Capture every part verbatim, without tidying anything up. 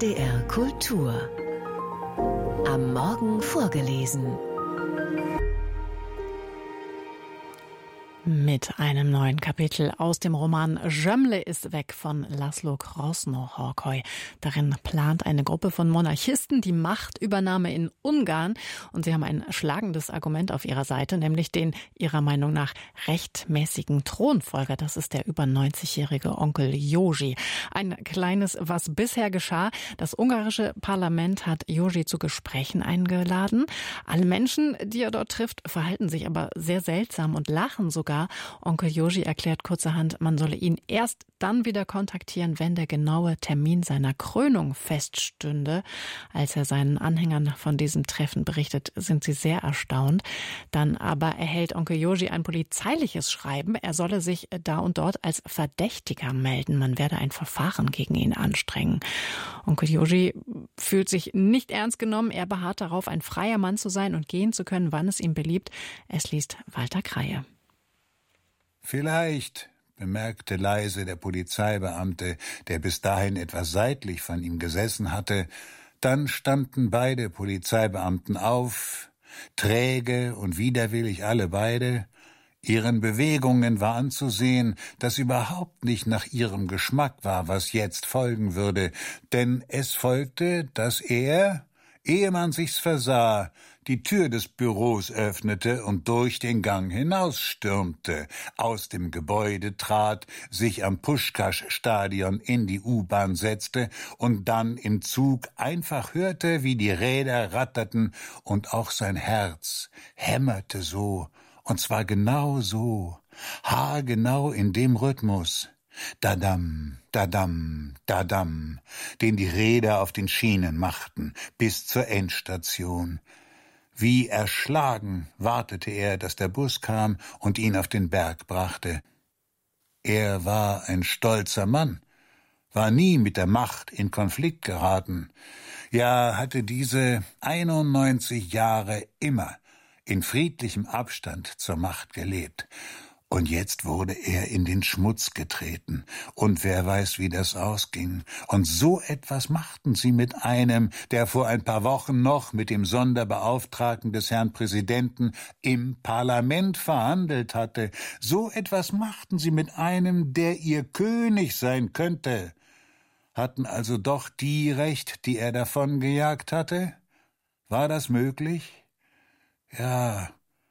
N D R Kultur. Am Morgen vorgelesen. Mit einem neuen Kapitel aus dem Roman Gömle ist weg von Laszlo Krosno-Horkoy. Darin plant eine Gruppe von Monarchisten die Machtübernahme in Ungarn und sie haben ein schlagendes Argument auf ihrer Seite, nämlich den ihrer Meinung nach rechtmäßigen Thronfolger. Das ist der über neunzigjährige Onkel Józsi. Ein kleines, was bisher geschah. Das ungarische Parlament hat Józsi zu Gesprächen eingeladen. Alle Menschen, die er dort trifft, verhalten sich aber sehr seltsam und lachen sogar. Onkel Józsi erklärt kurzerhand, man solle ihn erst dann wieder kontaktieren, wenn der genaue Termin seiner Krönung feststünde. Als er seinen Anhängern von diesem Treffen berichtet, sind sie sehr erstaunt. Dann aber erhält Onkel Józsi ein polizeiliches Schreiben. Er solle sich da und dort als Verdächtiger melden. Man werde ein Verfahren gegen ihn anstrengen. Onkel Józsi fühlt sich nicht ernst genommen. Er beharrt darauf, ein freier Mann zu sein und gehen zu können, wann es ihm beliebt. Es liest Walter Kreie. Vielleicht, bemerkte leise der Polizeibeamte, der bis dahin etwas seitlich von ihm gesessen hatte. Dann standen beide Polizeibeamten auf, träge und widerwillig alle beide. Ihren Bewegungen war anzusehen, dass überhaupt nicht nach ihrem Geschmack war, was jetzt folgen würde, denn es folgte, dass er, ehe man sich's versah, die Tür des Büros öffnete und durch den Gang hinausstürmte, aus dem Gebäude trat, sich am Puschkasch-Stadion in die U-Bahn setzte und dann im Zug einfach hörte, wie die Räder ratterten und auch sein Herz hämmerte so, und zwar genau so, haargenau in dem Rhythmus, Dadam, dadam, dadam, den die Räder auf den Schienen machten, bis zur Endstation. Wie erschlagen wartete er, dass der Bus kam und ihn auf den Berg brachte. Er war ein stolzer Mann, war nie mit der Macht in Konflikt geraten, ja, hatte diese einundneunzig Jahre immer in friedlichem Abstand zur Macht gelebt. Und jetzt wurde er in den Schmutz getreten. Und wer weiß, wie das ausging. Und so etwas machten sie mit einem, der vor ein paar Wochen noch mit dem Sonderbeauftragten des Herrn Präsidenten im Parlament verhandelt hatte. So etwas machten sie mit einem, der ihr König sein könnte. Hatten also doch die recht, die er davongejagt hatte? War das möglich? Ja,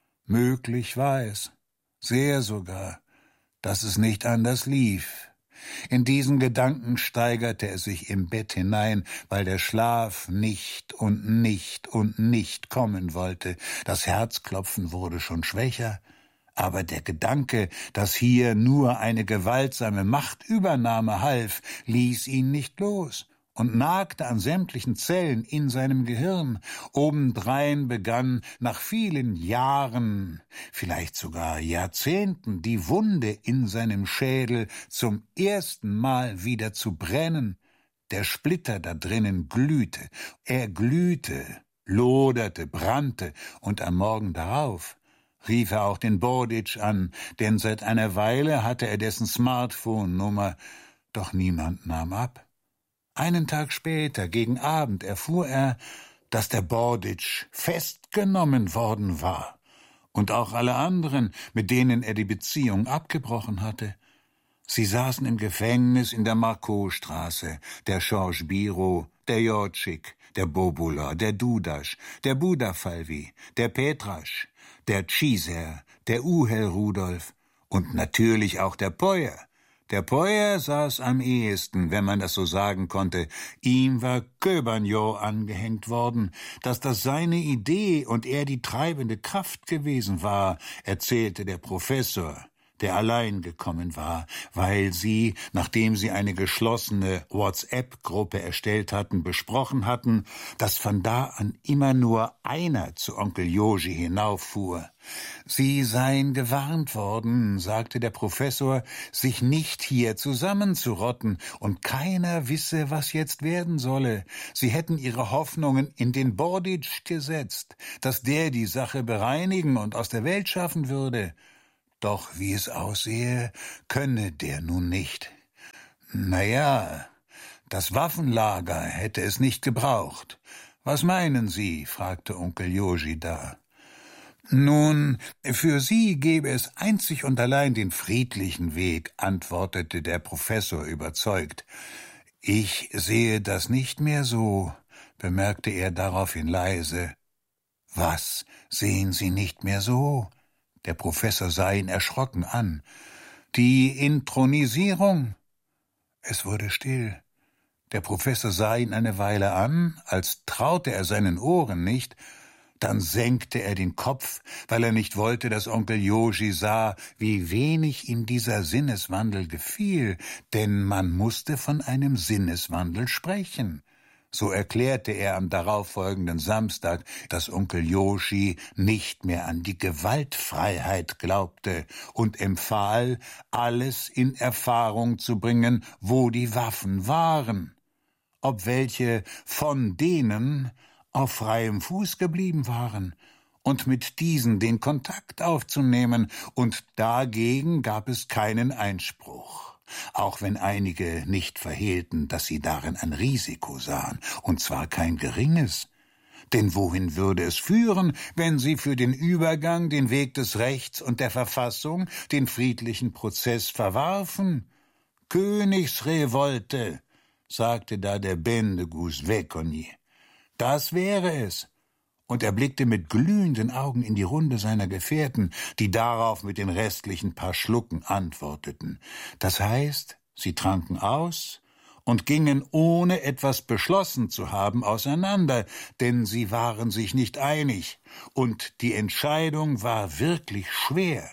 möglich war es. Sehr sogar, dass es nicht anders lief. In diesen Gedanken steigerte er sich im Bett hinein, weil der Schlaf nicht und nicht und nicht kommen wollte. Das Herzklopfen wurde schon schwächer, aber der Gedanke, dass hier nur eine gewaltsame Machtübernahme half, ließ ihn nicht los und nagte an sämtlichen Zellen in seinem Gehirn. Obendrein begann nach vielen Jahren, vielleicht sogar Jahrzehnten, die Wunde in seinem Schädel zum ersten Mal wieder zu brennen. Der Splitter da drinnen glühte, er glühte, loderte, brannte, und am Morgen darauf rief er auch den Borditsch an, denn seit einer Weile hatte er dessen Smartphone-Nummer, doch niemand nahm ab. Einen Tag später, gegen Abend, erfuhr er, dass der Borditsch festgenommen worden war und auch alle anderen, mit denen er die Beziehung abgebrochen hatte. Sie saßen im Gefängnis in der Markowstraße, der Georges Biro, der Jortschik, der Bobula, der Dudasch, der Budafalvi, der Petrasch, der Ciser, der Uhel Rudolf und natürlich auch der Peuer. Der Peuer saß am ehesten, wenn man das so sagen konnte. Ihm war Köbernjo angehängt worden. Dass das seine Idee und er die treibende Kraft gewesen war, erzählte der Professor, der allein gekommen war, weil sie, nachdem sie eine geschlossene WhatsApp-Gruppe erstellt hatten, besprochen hatten, dass von da an immer nur einer zu Onkel Józsi hinauffuhr. Sie seien gewarnt worden, sagte der Professor, sich nicht hier zusammenzurotten, und keiner wisse, was jetzt werden solle. Sie hätten ihre Hoffnungen in den Borditsch gesetzt, dass der die Sache bereinigen und aus der Welt schaffen würde. Doch wie es aussehe, könne der nun nicht. Na ja, Das Waffenlager hätte es nicht gebraucht. »Was meinen Sie?« fragte Onkel Joji da. »Nun, für Sie gäbe es einzig und allein den friedlichen Weg«, antwortete der Professor überzeugt. »Ich sehe das nicht mehr so«, bemerkte er daraufhin leise. »Was sehen Sie nicht mehr so?« Der Professor sah ihn erschrocken an. »Die Inthronisierung?« Es wurde still. Der Professor sah ihn eine Weile an, als traute er seinen Ohren nicht. Dann senkte er den Kopf, weil er nicht wollte, dass Onkel Joji sah, wie wenig ihm dieser Sinneswandel gefiel, denn man musste von einem Sinneswandel sprechen. So erklärte er am darauffolgenden Samstag, dass Onkel Joji nicht mehr an die Gewaltfreiheit glaubte und empfahl, alles in Erfahrung zu bringen, wo die Waffen waren. Ob welche von denen auf freiem Fuß geblieben waren, und mit diesen den Kontakt aufzunehmen, und dagegen gab es keinen Einspruch, auch wenn einige nicht verhehlten, dass sie darin ein Risiko sahen, und zwar kein geringes. Denn wohin würde es führen, wenn sie für den Übergang den Weg des Rechts und der Verfassung, den friedlichen Prozess verwarfen? Königsrevolte, sagte da der Bendegus Vekoni. Das wäre es. Und er blickte mit glühenden Augen in die Runde seiner Gefährten, die darauf mit den restlichen paar Schlucken antworteten. Das heißt, sie tranken aus und gingen, ohne etwas beschlossen zu haben, auseinander, denn sie waren sich nicht einig, und die Entscheidung war wirklich schwer.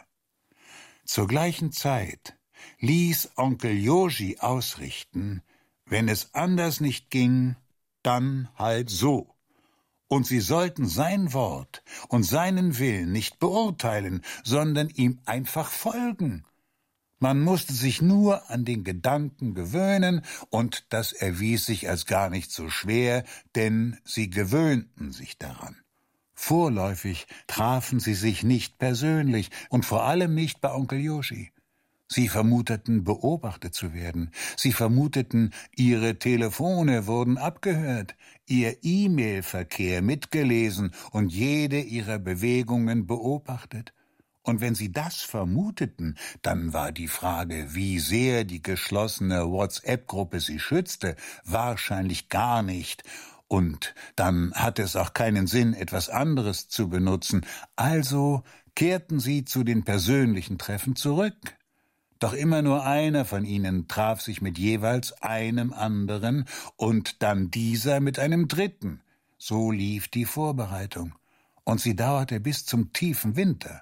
Zur gleichen Zeit ließ Onkel Joji ausrichten, wenn es anders nicht ging, dann halt so. Und sie sollten sein Wort und seinen Willen nicht beurteilen, sondern ihm einfach folgen. Man musste sich nur an den Gedanken gewöhnen, und das erwies sich als gar nicht so schwer, denn sie gewöhnten sich daran. Vorläufig trafen sie sich nicht persönlich und vor allem nicht bei Onkel Joji. Sie vermuteten, beobachtet zu werden. Sie vermuteten, ihre Telefone wurden abgehört, ihr E-Mail-Verkehr mitgelesen und jede ihrer Bewegungen beobachtet. Und wenn sie das vermuteten, dann war die Frage, wie sehr die geschlossene WhatsApp-Gruppe sie schützte, wahrscheinlich gar nicht. Und dann hatte es auch keinen Sinn, etwas anderes zu benutzen. Also kehrten sie zu den persönlichen Treffen zurück. Doch immer nur einer von ihnen traf sich mit jeweils einem anderen und dann dieser mit einem dritten. So lief die Vorbereitung. Und sie dauerte bis zum tiefen Winter.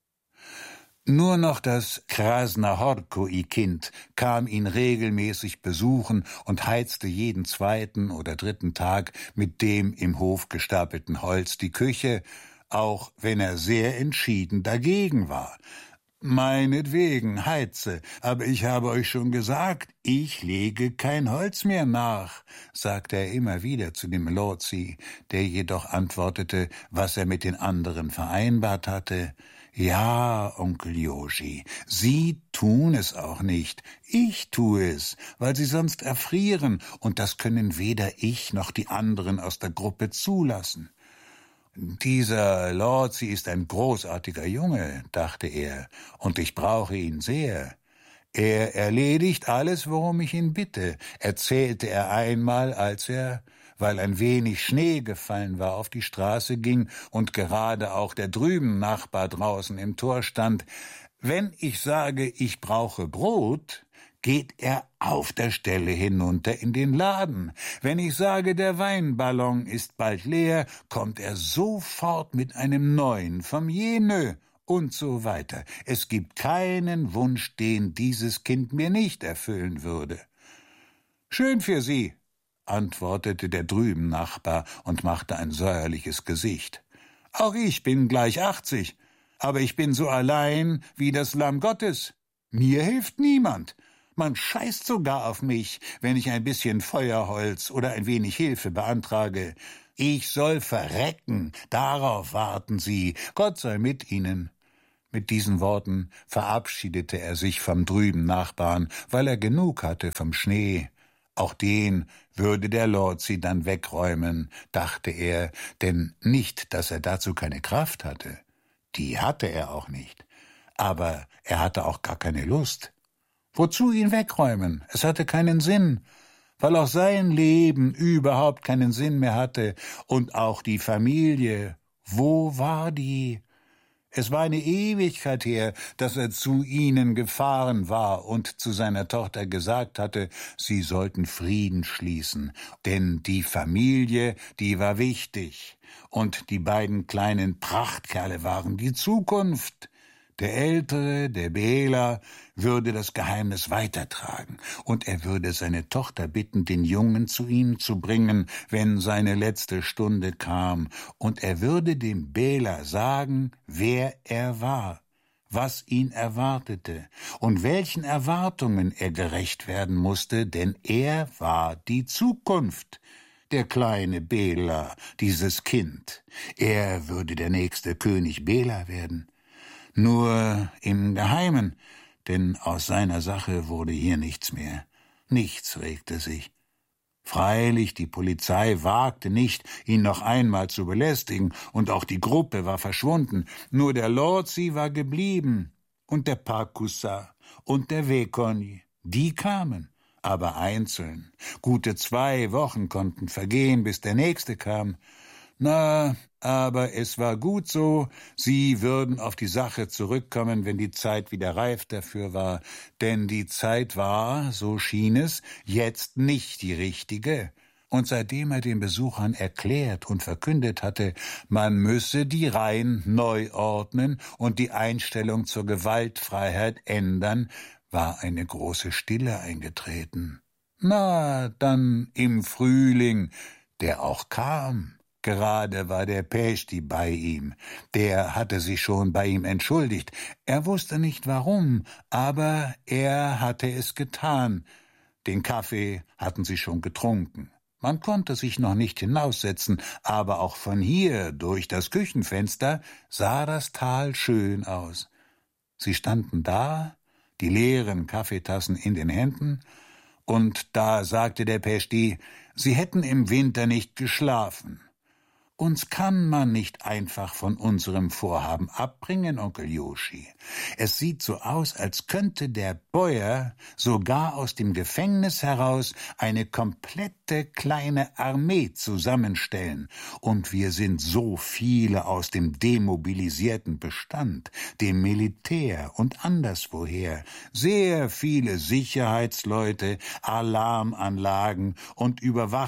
Nur noch das Krasnahorkoi-Kind kam ihn regelmäßig besuchen und heizte jeden zweiten oder dritten Tag mit dem im Hof gestapelten Holz die Küche, auch wenn er sehr entschieden dagegen war. »Meinetwegen, heize, aber ich habe euch schon gesagt, ich lege kein Holz mehr nach«, sagte er immer wieder zu dem Lotzi, der jedoch antwortete, was er mit den anderen vereinbart hatte. »Ja, Onkel Joji, Sie tun es auch nicht, ich tue es, weil Sie sonst erfrieren, und das können weder ich noch die anderen aus der Gruppe zulassen.« »Dieser Lotzi ist ein großartiger Junge«, dachte er, »und ich brauche ihn sehr. Er erledigt alles, worum ich ihn bitte«, erzählte er einmal, als er, weil ein wenig Schnee gefallen war, auf die Straße ging und gerade auch der drüben Nachbar draußen im Tor stand. »Wenn ich sage, ich brauche Brot, geht er auf der Stelle hinunter in den Laden. Wenn ich sage, der Weinballon ist bald leer, kommt er sofort mit einem neuen vom Jenö und so weiter. Es gibt keinen Wunsch, den dieses Kind mir nicht erfüllen würde.« »Schön für Sie«, antwortete der drüben Nachbar und machte ein säuerliches Gesicht. »Auch ich bin gleich achtzig, aber ich bin so allein wie das Lamm Gottes. Mir hilft niemand. Man scheißt sogar auf mich, wenn ich ein bisschen Feuerholz oder ein wenig Hilfe beantrage. Ich soll verrecken, darauf warten Sie. Gott sei mit Ihnen.« Mit diesen Worten verabschiedete er sich vom drüben Nachbarn, weil er genug hatte vom Schnee. Auch den würde der Lord sie dann wegräumen, dachte er, denn nicht, dass er dazu keine Kraft hatte. Die hatte er auch nicht. Aber er hatte auch gar keine Lust. Wozu ihn wegräumen? Es hatte keinen Sinn, weil auch sein Leben überhaupt keinen Sinn mehr hatte und auch die Familie. Wo war die? Es war eine Ewigkeit her, dass er zu ihnen gefahren war und zu seiner Tochter gesagt hatte, sie sollten Frieden schließen, denn die Familie, die war wichtig, und die beiden kleinen Prachtkerle waren die Zukunft. Der Ältere, der Bela, würde das Geheimnis weitertragen, und er würde seine Tochter bitten, den Jungen zu ihm zu bringen, wenn seine letzte Stunde kam, und er würde dem Bela sagen, wer er war, was ihn erwartete und welchen Erwartungen er gerecht werden musste, denn er war die Zukunft. Der kleine Bela, dieses Kind, er würde der nächste König Bela werden. Nur im Geheimen, denn aus seiner Sache wurde hier nichts mehr. Nichts regte sich. Freilich, die Polizei wagte nicht, ihn noch einmal zu belästigen, und auch die Gruppe war verschwunden. Nur der Lord, sie war geblieben, und der Parkusa und der Vekoni, die kamen, aber einzeln. Gute zwei Wochen konnten vergehen, bis der nächste kam. Na, aber es war gut so, sie würden auf die Sache zurückkommen, wenn die Zeit wieder reif dafür war, denn die Zeit war, so schien es, jetzt nicht die richtige. Und seitdem er den Besuchern erklärt und verkündet hatte, man müsse die Reihen neu ordnen und die Einstellung zur Gewaltfreiheit ändern, war eine große Stille eingetreten. Na, dann im Frühling, der auch kam. Gerade war der Peshti bei ihm. Der hatte sich schon bei ihm entschuldigt. Er wusste nicht warum, aber er hatte es getan. Den Kaffee hatten sie schon getrunken. Man konnte sich noch nicht hinaussetzen, aber auch von hier, durch das Küchenfenster, sah das Tal schön aus. Sie standen da, die leeren Kaffeetassen in den Händen, und da sagte der Peshti, sie hätten im Winter nicht geschlafen. Uns kann man nicht einfach von unserem Vorhaben abbringen, Onkel Joshi. Es sieht so aus, als könnte der Bäuer sogar aus dem Gefängnis heraus eine komplette kleine Armee zusammenstellen. Und wir sind so viele aus dem demobilisierten Bestand, dem Militär und anderswoher. Sehr viele Sicherheitsleute, Alarmanlagen und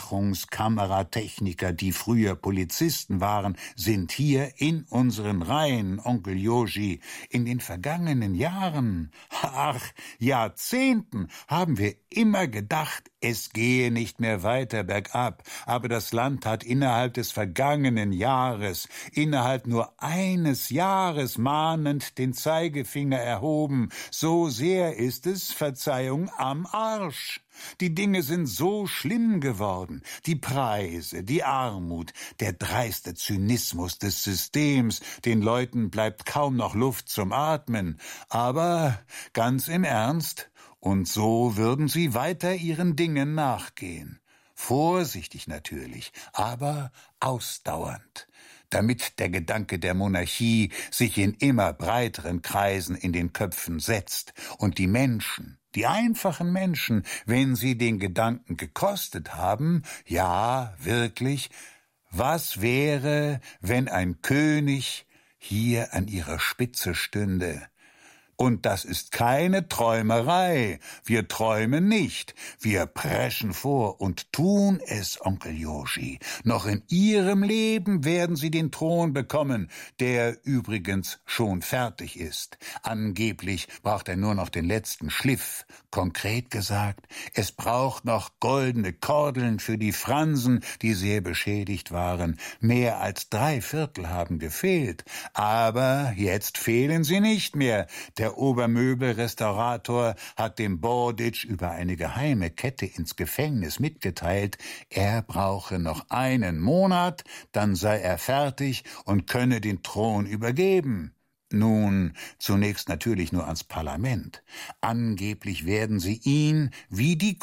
Überwachungskameratechniker, die früher Polizisten waren, sind hier in unseren Reihen, Onkel Joshi. In den vergangenen Jahren, ach, Jahrzehnten, haben wir immer gedacht, es gehe nicht mehr weiter bergab. Aber das Land hat innerhalb des vergangenen Jahres, innerhalb nur eines Jahres mahnend den Zeigefinger erhoben. So sehr ist es, Verzeihung, am Arsch. Die Dinge sind so schlimm geworden. Die Preise, die Armut, der dreiste Zynismus des Systems. Den Leuten bleibt kaum noch Luft zum Atmen. Aber ganz im Ernst, und so würden sie weiter ihren Dingen nachgehen. Vorsichtig natürlich, aber ausdauernd, damit der Gedanke der Monarchie sich in immer breiteren Kreisen in den Köpfen setzt und die Menschen, die einfachen Menschen, wenn sie den Gedanken gekostet haben, ja, wirklich, was wäre, wenn ein König hier an ihrer Spitze stünde? Und das ist keine Träumerei. Wir träumen nicht. Wir preschen vor und tun es, Onkel Joshi. Noch in Ihrem Leben werden Sie den Thron bekommen, der übrigens schon fertig ist. Angeblich braucht er nur noch den letzten Schliff. Konkret gesagt, es braucht noch goldene Kordeln für die Fransen, die sehr beschädigt waren. Mehr als drei Viertel haben gefehlt. Aber jetzt fehlen sie nicht mehr. Der Der Obermöbelrestaurator hat dem Borditsch über eine geheime Kette ins Gefängnis mitgeteilt, er brauche noch einen Monat, dann sei er fertig und könne den Thron übergeben. Nun, zunächst natürlich nur ans Parlament. Angeblich werden sie ihn, wie die